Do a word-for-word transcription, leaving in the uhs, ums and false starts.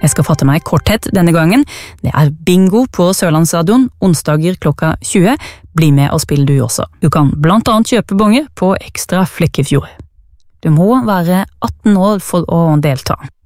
Jeg skal fatte meg i korthet denne gangen. Det er bingo på Sørlandsstadion, onsdager klokka tjue. Bli med og spill du også. Du kan blant annet kjøpe bonge på Ekstra Flekkefjord. Du må være atten år for å delta.